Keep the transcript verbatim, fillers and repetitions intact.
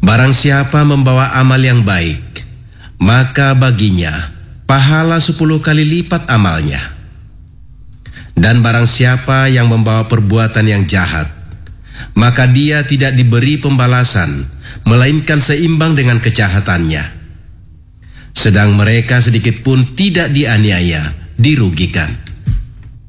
Barang siapa membawa amal yang baik, maka baginya pahala sepuluh kali lipat amalnya. Dan barang siapa yang membawa perbuatan yang jahat, maka dia tidak diberi pembalasan, melainkan seimbang dengan kejahatannya. Sedang mereka sedikit pun tidak dianiaya, dirugikan.